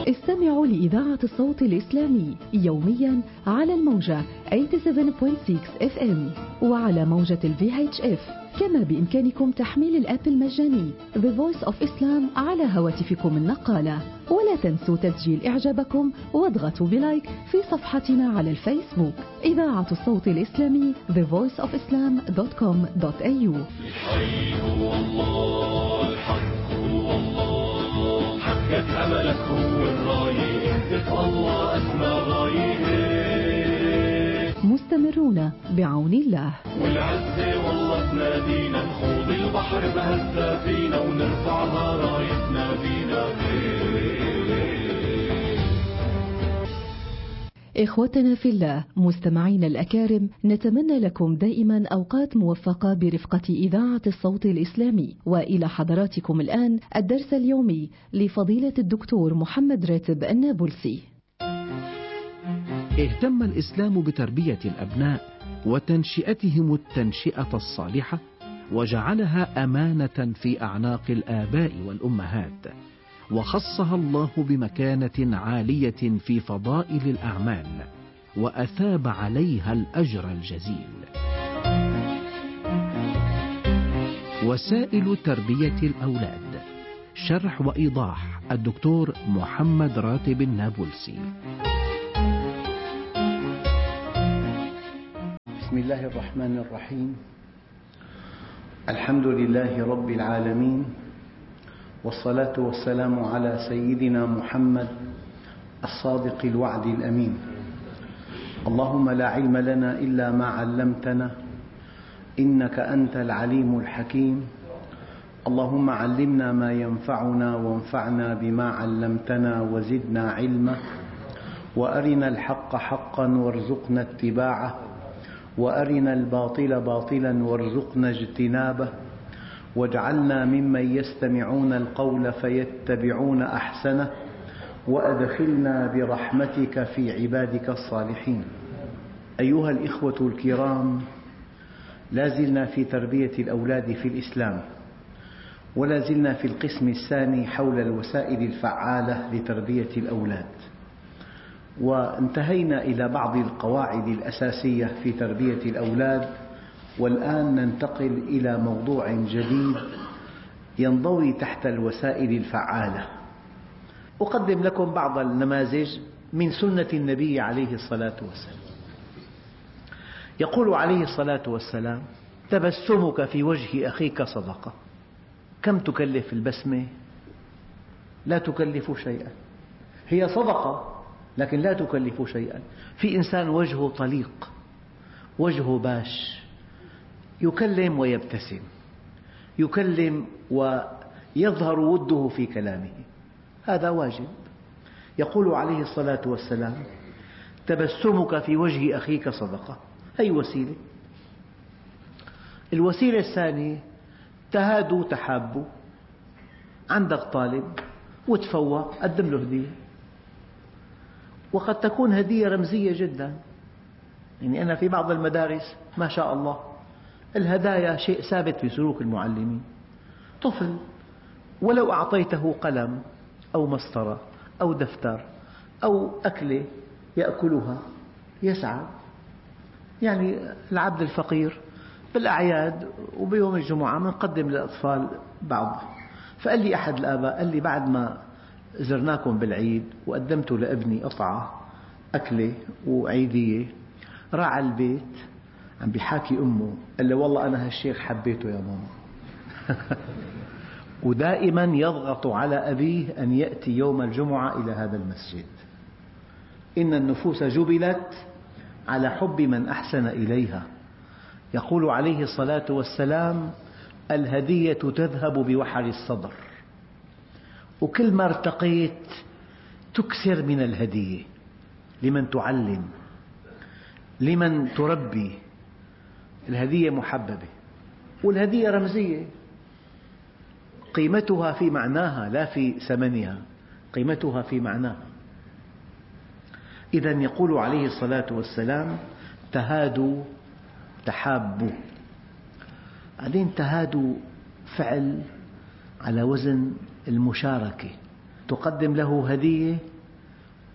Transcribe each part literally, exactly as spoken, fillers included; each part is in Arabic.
استمعوا لإذاعة الصوت الإسلامي يوميا على الموجة ثمانية وثمانين فاصلة ستة اف ام وعلى موجة الفي اتش اف. كما بإمكانكم تحميل الآب المجاني The Voice of Islam على هواتفكم النقالة. ولا تنسوا تسجيل إعجابكم واضغطوا بلايك في صفحتنا على الفيسبوك إذاعة الصوت الإسلامي the voice of islam dot com dot a u. الحي هو الله، الحق هو الله، حقق عملك هو الراية، اهدف الله أسمى غاية. مستمرون بعون الله. والعزة والله تنادينا، نخوض البحر بهزة فينا ونرفعها رايتنا بينا. إخوتنا في الله مستمعين الأكارم، نتمنى لكم دائما أوقات موفقة برفقة إذاعة الصوت الإسلامي. وإلى حضراتكم الآن الدرس اليومي لفضيلة الدكتور محمد راتب النابلسي. اهتم الإسلام بتربية الأبناء وتنشئتهم التنشئة الصالحة، وجعلها أمانة في أعناق الآباء والأمهات، وخصها الله بمكانة عالية في فضائل الأعمال، وأثاب عليها الأجر الجزيل. وسائل تربية الأولاد، شرح وإيضاح الدكتور محمد راتب النابلسي. بسم الله الرحمن الرحيم. الحمد لله رب العالمين، والصلاة والسلام على سيدنا محمد الصادق الوعد الأمين. اللهم لا علم لنا إلا ما علمتنا إنك أنت العليم الحكيم. اللهم علمنا ما ينفعنا وانفعنا بما علمتنا وزدنا علما، وأرنا الحق حقا وارزقنا اتباعه، وأرنا الباطل باطلا وارزقنا اجتنابه، واجعلنا ممن يستمعون القول فيتبعون أحسنه، وأدخلنا برحمتك في عبادك الصالحين. أيها الإخوة الكرام، لازلنا في تربية الأولاد في الإسلام، ولازلنا في القسم الثاني حول الوسائل الفعالة لتربية الأولاد، وانتهينا إلى بعض القواعد الأساسية في تربية الأولاد، والآن ننتقل إلى موضوع جديد ينضوي تحت الوسائل الفعالة. أقدم لكم بعض النماذج من سنة النبي عليه الصلاة والسلام. يقول عليه الصلاة والسلام: تبسمك في وجه أخيك صدقة. كم تكلف البسمة؟ لا تكلف شيئا، هي صدقة لكن لا تكلف شيئا. في إنسان وجهه طليق، وجهه باش، يكلم ويبتسم، يكلم ويظهر وده في كلامه، هذا واجب. يقول عليه الصلاة والسلام: تبسمك في وجه أخيك صدقة. هي وسيلة. الوسيلة الثانية: تهادوا تحابوا. عندك طالب وتفوق، قدم له هدية، وقد تكون هدية رمزية جدا. يعني أنا في بعض المدارس ما شاء الله الهدايا شيء ثابت في سلوك المعلمين. طفل ولو أعطيته قلم أو مسطرة أو دفتر أو أكلة يأكلها يسعد. يعني العبد الفقير بالأعياد وبيوم الجمعة نقدم للأطفال بعض. فقال لي أحد الآباء، قال لي: بعد ما زرناكم بالعيد وقدمت لابني قطعة أكلة وعيدية، راح البيت عم بيحاكي أمه، قال له: والله أنا هالشيخ حبيته يا ماما. ودائما يضغط على أبيه أن يأتي يوم الجمعة إلى هذا المسجد. إن النفوس جبلت على حب من أحسن إليها. يقول عليه الصلاة والسلام: الهدية تذهب بوحر الصدر. وكل ما ارتقيت تكثر من الهدية لمن تعلم، لمن تربي. الهدية محببة، والهدية رمزية، قيمتها في معناها لا في ثمنها، قيمتها في معناها. إذن يقول عليه الصلاة والسلام: تهادوا تحابوا. بعدين تهادوا فعل على وزن المشاركة. تقدم له هدية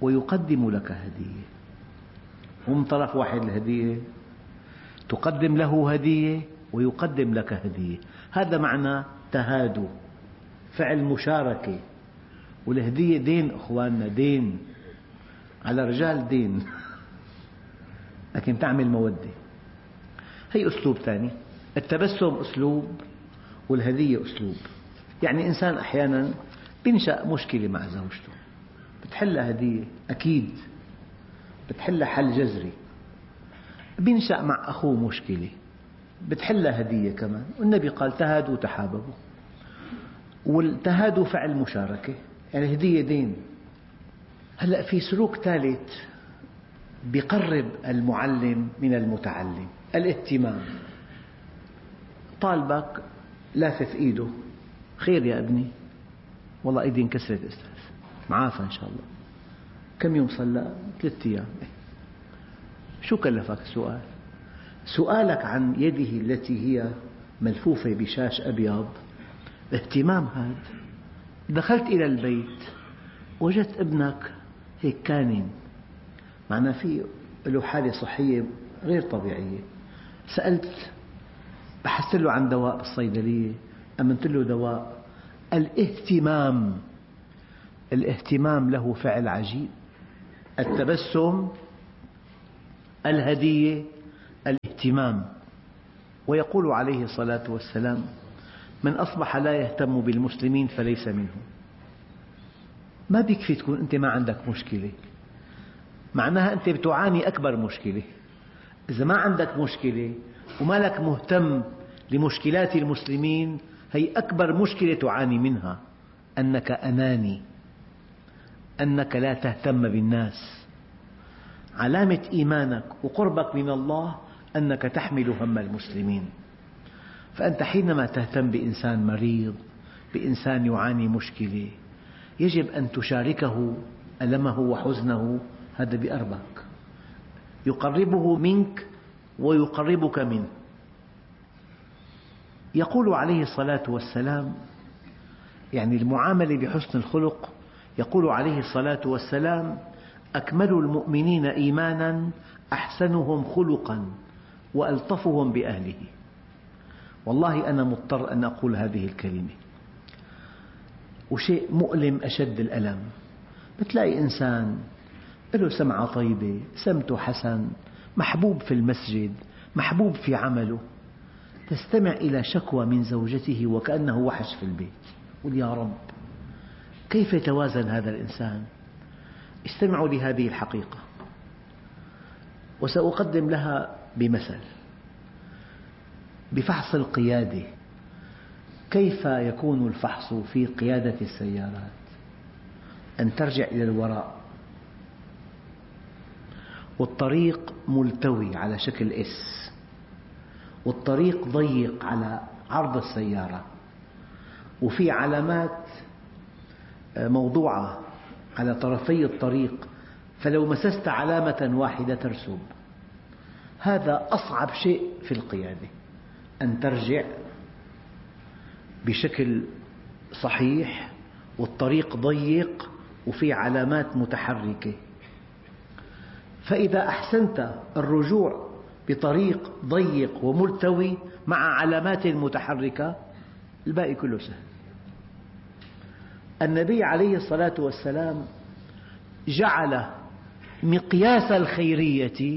ويقدم لك هدية. مو من طرف واحد الهدية، تقدم له هدية ويقدم لك هدية. هذا معنى تهادوا، فعل مشاركة. والهدية دين أخواننا، دين على رجال دين لكن تعمل مودة. هي أسلوب ثاني. التبسم أسلوب والهدية أسلوب. يعني إنسان أحيانا بينشأ مشكلة مع زوجته، بتحلها هدية أكيد، بتحلها حل جذري. بينشأ مع أخوه مشكلة، بتحلها هدية كمان. والنبي قال تهادوا تحاببوا. والتهادوا فعل مشاركة، يعني الهدية دين. هلأ في سلوك ثالث بيقرب المعلم من المتعلم، الاهتمام. طالبك لافف إيده، خير يا ابني؟ والله إيدي انكسرت أستاذ. معافى إن شاء الله. كم يوم صلى؟ ثلاثة أيام. شو كلفك السؤال؟ سؤالك عن يده التي هي ملفوفة بشاش أبيض اهتمام. هذا دخلت إلى البيت وجدت ابنك هيك كانن، معناه في له حالة صحية غير طبيعية. سألت، بحثت له عن دواء بالصيدلية، أمنت له دواء. الاهتمام، الاهتمام له فعل عجيب. التبسم، الهدية، الاهتمام. ويقول عليه الصلاة والسلام: من أصبح لا يهتم بالمسلمين فليس منهم. ما بيكفي تكون أنت ما عندك مشكلة، معناها أنت بتعاني أكبر مشكلة. إذا ما عندك مشكلة وما لك مهتم لمشكلات المسلمين، هي أكبر مشكلة تعاني منها، أنك أناني، أنك لا تهتم بالناس. علامة إيمانك وقربك من الله أنك تحمل هم المسلمين. فأنت حينما تهتم بإنسان مريض، بإنسان يعاني مشكلة، يجب أن تشاركه ألمه وحزنه. هذا بيقربك، يقربه منك ويقربك منه. يقول عليه الصلاة والسلام، يعني المعاملة بحسن الخلق، يقول عليه الصلاة والسلام: أكمل المؤمنين إيمانا أحسنهم خلقا وألطفهم بأهله. والله أنا مضطر أن أقول هذه الكلمة، وشيء مؤلم أشد الألم. بتلاقي إنسان له سمعة طيبة، سمته حسن، محبوب في المسجد، محبوب في عمله، تستمع إلى شكوى من زوجته وكأنه وحش في البيت. قل يا رب، كيف يتوازن هذا الإنسان؟ استمعوا لهذه الحقيقة، وسأقدم لها بمثل. بفحص القيادة، كيف يكون الفحص في قيادة السيارات؟ أن ترجع إلى الوراء والطريق ملتوي على شكل إس، والطريق ضيق على عرض السيارة، وفي علامات موضوعة على طرفي الطريق، فلو مسست علامة واحدة ترسب. هذا أصعب شيء في القيادة، أن ترجع بشكل صحيح والطريق ضيق وفي علامات متحركة. فإذا أحسنت الرجوع بطريق ضيق وملتوي مع علامات متحركة، الباقي كله سهل. النبي عليه الصلاة والسلام جعل مقياس الخيرية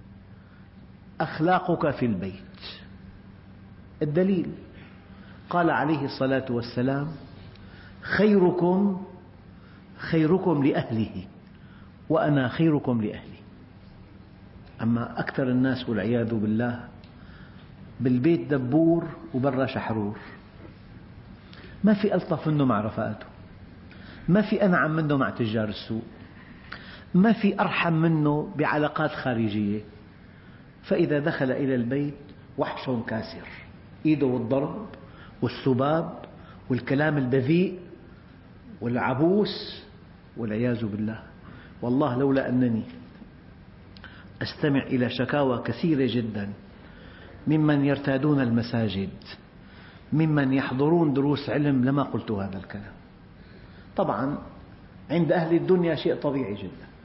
أخلاقك في البيت. الدليل قال عليه الصلاة والسلام: خيركم خيركم لأهله وأنا خيركم لأهلي. أما أكثر الناس والعياذ بالله بالبيت دبور وبرا شحرور، ما في ألطف منه مع رفقاته، ما في أنعم منه مع تجار السوق، ما في أرحم منه بعلاقات خارجية. فإذا دخل إلى البيت وحش كاسر، إيده والضرب والسباب والكلام البذيء والعبوس والعياذ بالله. والله لولا أنني أستمع إلى شكاوى كثيرة جدا ممن يرتادون المساجد، ممن يحضرون دروس علم، لما قلت هذا الكلام. طبعا عند أهل الدنيا شيء طبيعي جدا،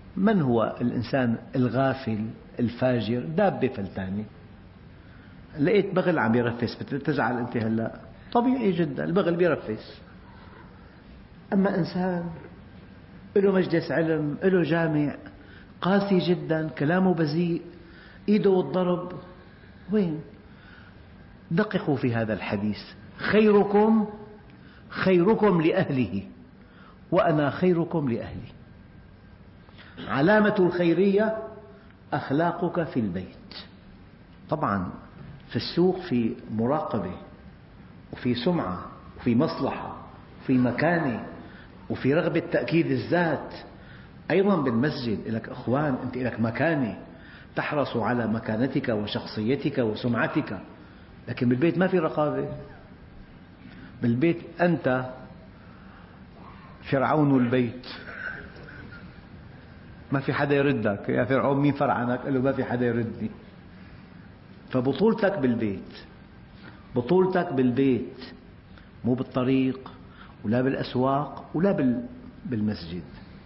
من هو الإنسان الغافل الفاجر؟ دابة فلتانة، لقيت بغل عم يرفس بتزعل أنت هلأ؟ طبيعي جدا، البغل بيرفس. أما إنسان له مجلس علم، له جامع، قاسي جدا، كلامه بذيء، إيده والضرب، وين؟ دققوا في هذا الحديث: خيركم خيركم لأهله وأنا خيركم لأهلي. علامة الخيرية أخلاقك في البيت. طبعا في السوق في مراقبة وفي سمعة وفي مصلحة وفي مكانة وفي رغبة تأكيد الذات. أيضا بالمسجد لك أخوان، أنت لك مكانة، تحرص على مكانتك وشخصيتك وسمعتك، لكن بالبيت ما في رقابة. بالبيت أنت فرعون البيت، ما في حدا يردك. يا فرعون مين فرعنك؟ قال له ما في حدا يردني. فبطولتك بالبيت، بطولتك بالبيت، مو بالطريق ولا بالأسواق ولا بالمسجد.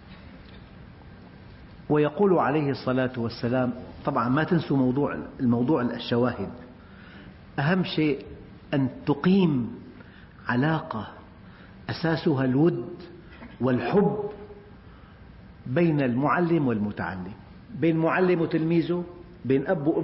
ويقول عليه الصلاة والسلام، طبعا ما تنسوا موضوع الموضوع الشواهد، أهم شيء أن تقيم علاقة أساسها الود والحب بين المعلم والمتعلم، بين معلم وتلميذه، بين أب